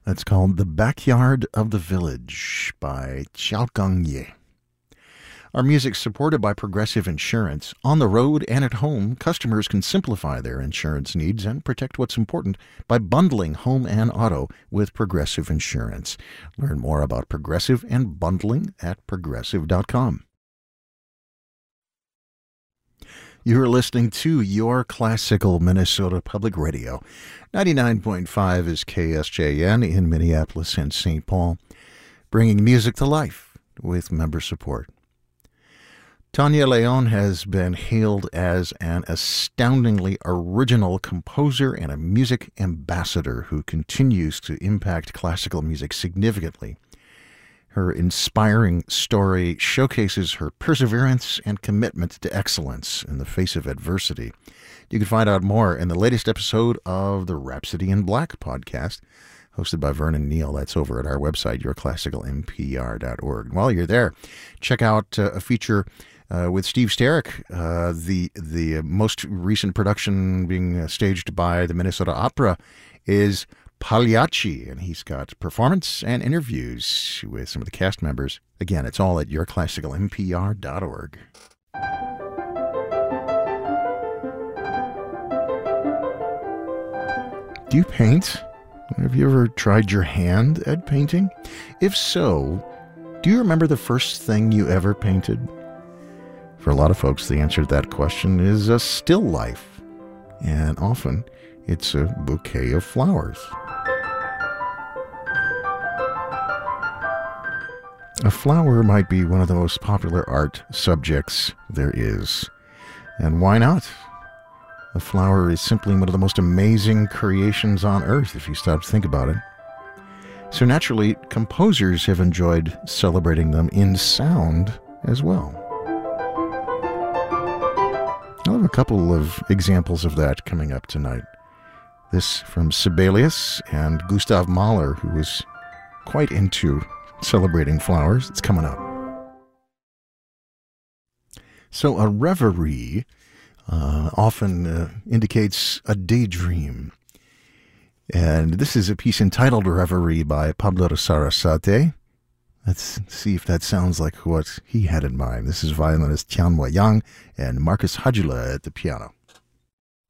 That's called The Backyard of the Village by Xiao Gangye. Our music's supported by Progressive Insurance. On the road and at home, customers can simplify their insurance needs and protect what's important by bundling home and auto with Progressive Insurance. Learn more about Progressive and bundling at progressive.com. You're listening to Your Classical Minnesota Public Radio. 99.5 is KSJN in Minneapolis and St. Paul, bringing music to life with member support. Tanya Leon has been hailed as an astoundingly original composer and a music ambassador who continues to impact classical music significantly. Her inspiring story showcases her perseverance and commitment to excellence in the face of adversity. You can find out more in the latest episode of the Rhapsody in Black podcast, hosted by Vernon Neal. That's over at our website, yourclassicalmpr.org. While you're there, check out a feature with Steve Sterrick, the most recent production being staged by the Minnesota Opera is Pagliacci, and he's got performance and interviews with some of the cast members. Again, it's all at yourclassicalmpr.org. Do you paint? Have you ever tried your hand at painting? If so, do you remember the first thing you ever painted? For a lot of folks, the answer to that question is a still life, and often it's a bouquet of flowers. A flower might be one of the most popular art subjects there is. And why not? A flower is simply one of the most amazing creations on earth, if you stop to think about it. So naturally, composers have enjoyed celebrating them in sound as well. I'll have a couple of examples of that coming up tonight. This from Sibelius and Gustav Mahler, who was quite into celebrating flowers. It's coming up. So a reverie often indicates a daydream. And this is a piece entitled Reverie by Pablo Sarasate. Let's see if that sounds like what he had in mind. This is violinist Tianhua Yang and Marcus Hajula at the piano.